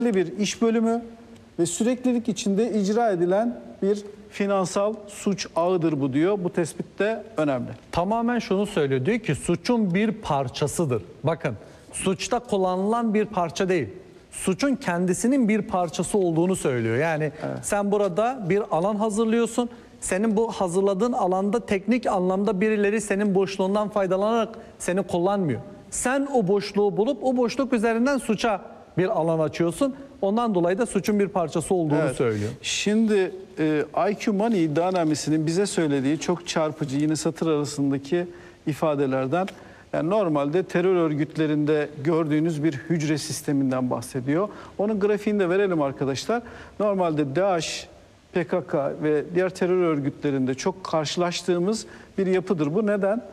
bir iş bölümü ve süreklilik içinde icra edilen bir finansal suç ağıdır bu diyor. Bu tespit de önemli. Tamamen şunu söylüyor. Diyor ki suçun bir parçasıdır. Bakın, suçta kullanılan bir parça değil. Suçun kendisinin bir parçası olduğunu söylüyor. Yani sen burada bir alan hazırlıyorsun. Senin bu hazırladığın alanda teknik anlamda birileri senin boşluğundan faydalanarak seni kullanmıyor. Sen o boşluğu bulup o boşluk üzerinden suça bir alan açıyorsun. Ondan dolayı da suçun bir parçası olduğunu söylüyor. Şimdi IQ Money iddianamesinin bize söylediği çok çarpıcı, yine satır arasındaki ifadelerden. Yani normalde terör örgütlerinde gördüğünüz bir hücre sisteminden bahsediyor. Onun grafiğini de verelim arkadaşlar. Normalde DAEŞ, PKK ve diğer terör örgütlerinde çok karşılaştığımız bir yapıdır. Bu neden?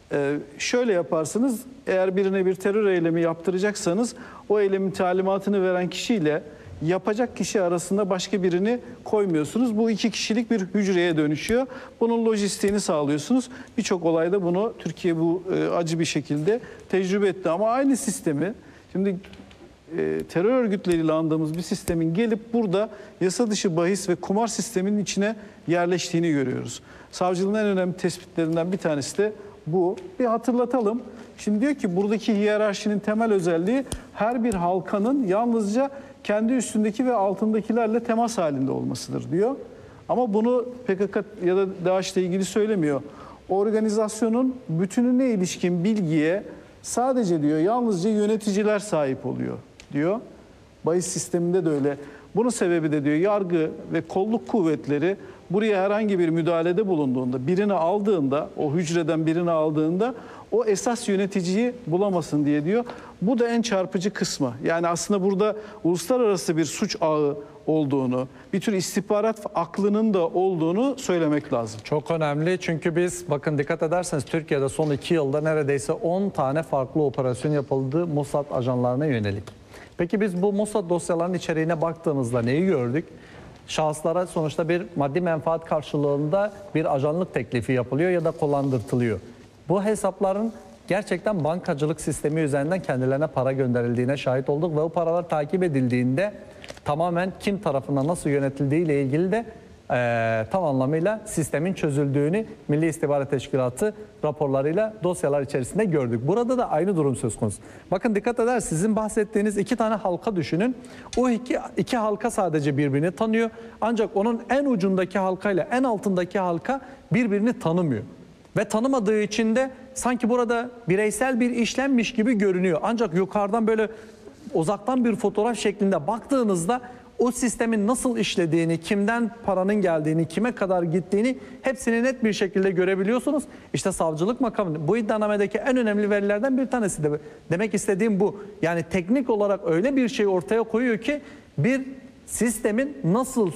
Şöyle yaparsınız, eğer birine bir terör eylemi yaptıracaksanız o eylemin talimatını veren kişiyle yapacak kişi arasında başka birini koymuyorsunuz. Bu iki kişilik bir hücreye dönüşüyor. Bunun lojistiğini sağlıyorsunuz. Birçok olayda bunu Türkiye bu acı bir şekilde tecrübe etti. Ama aynı sistemi şimdi terör örgütleriyle andığımız bir sistemin gelip burada yasa dışı bahis ve kumar sisteminin içine yerleştiğini görüyoruz. Savcılığın en önemli tespitlerinden bir tanesi de bu. Bir hatırlatalım. Şimdi diyor ki buradaki hiyerarşinin temel özelliği her bir halkanın yalnızca kendi üstündeki ve altındakilerle temas halinde olmasıdır diyor. Ama bunu PKK ya da DAEŞ'le ilgili söylemiyor. Organizasyonun bütününe ilişkin bilgiye sadece diyor yalnızca yöneticiler sahip oluyor diyor. Bahis sisteminde de öyle. Bunun sebebi de diyor yargı ve kolluk kuvvetleri buraya herhangi bir müdahalede bulunduğunda, birini aldığında, o hücreden birini aldığında o esas yöneticiyi bulamasın diye diyor. Bu da en çarpıcı kısmı. Yani aslında burada uluslararası bir suç ağı olduğunu, bir tür istihbarat aklının da olduğunu söylemek lazım. Çok önemli, çünkü biz bakın dikkat ederseniz Türkiye'de son 2 yılda neredeyse 10 tane farklı operasyon yapıldı Mossad ajanlarına yönelik. Peki biz bu Mossad dosyalarının içeriğine baktığımızda neyi gördük? Şahıslara sonuçta bir maddi menfaat karşılığında bir ajanlık teklifi yapılıyor ya da kullandırtılıyor. Bu hesapların gerçekten bankacılık sistemi üzerinden kendilerine para gönderildiğine şahit olduk ve o paralar takip edildiğinde tamamen kim tarafından nasıl yönetildiği ile ilgili de tam anlamıyla sistemin çözüldüğünü Milli İstihbarat Teşkilatı raporlarıyla dosyalar içerisinde gördük. Burada da aynı durum söz konusu. Bakın dikkat eder, sizin bahsettiğiniz 2 tane halka düşünün. O iki halka sadece birbirini tanıyor. Ancak onun en ucundaki halkayla en altındaki halka birbirini tanımıyor. Ve tanımadığı için de sanki burada bireysel bir işlemmiş gibi görünüyor. Ancak yukarıdan böyle uzaktan bir fotoğraf şeklinde baktığınızda o sistemin nasıl işlediğini, kimden paranın geldiğini, kime kadar gittiğini hepsini net bir şekilde görebiliyorsunuz. İşte savcılık makamı bu iddianamedeki en önemli verilerden bir tanesi de demek istediğim bu. Yani teknik olarak öyle bir şey ortaya koyuyor ki bir sistemin nasıl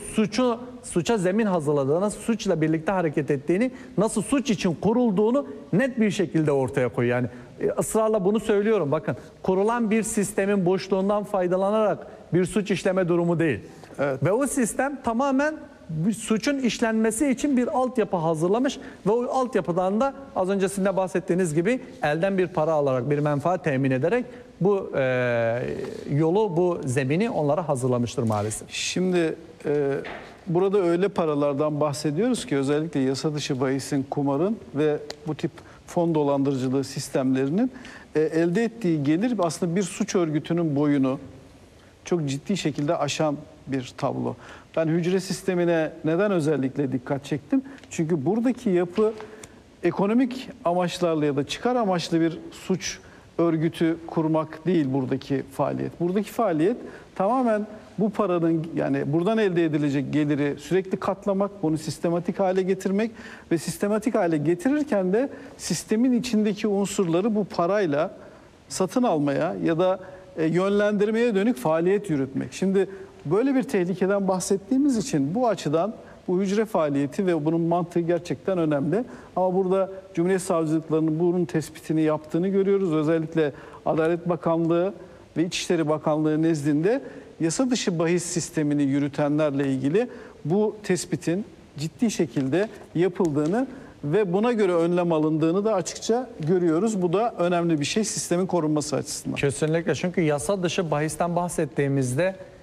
suça zemin hazırladığını, nasıl suçla birlikte hareket ettiğini, nasıl suç için kurulduğunu net bir şekilde ortaya koyuyor. Yani ısrarla bunu söylüyorum. Bakın, kurulan bir sistemin boşluğundan faydalanarak bir suç işleme durumu değil. Evet. Ve o sistem tamamen bir suçun işlenmesi için bir altyapı hazırlamış ve o altyapıdan da az öncesinde bahsettiğiniz gibi elden bir para alarak, bir menfaat temin ederek bu yolu, bu zemini onlara hazırlamıştır maalesef. Şimdi burada öyle paralardan bahsediyoruz ki özellikle yasa dışı bahisin, kumarın ve bu tip fon dolandırıcılığı sistemlerinin elde ettiği gelir aslında bir suç örgütünün boyunu çok ciddi şekilde aşan bir tablo. Ben hücre sistemine neden özellikle dikkat çektim? Çünkü buradaki yapı ekonomik amaçlarla ya da çıkar amaçlı bir suç örgütü kurmak değil buradaki faaliyet. Buradaki faaliyet tamamen bu paranın, yani buradan elde edilecek geliri sürekli katlamak, bunu sistematik hale getirmek ve sistematik hale getirirken de sistemin içindeki unsurları bu parayla satın almaya ya da yönlendirmeye dönük faaliyet yürütmek. Şimdi böyle bir tehlikeden bahsettiğimiz için bu açıdan bu hücre faaliyeti ve bunun mantığı gerçekten önemli. Ama burada Cumhuriyet Savcılıklarının bunun tespitini yaptığını görüyoruz. Özellikle Adalet Bakanlığı ve İçişleri Bakanlığı nezdinde yasa dışı bahis sistemini yürütenlerle ilgili bu tespitin ciddi şekilde yapıldığını ve buna göre önlem alındığını da açıkça görüyoruz. Bu da önemli bir şey sistemin korunması açısından. Kesinlikle, çünkü yasa dışı bahisten bahsettiğimizde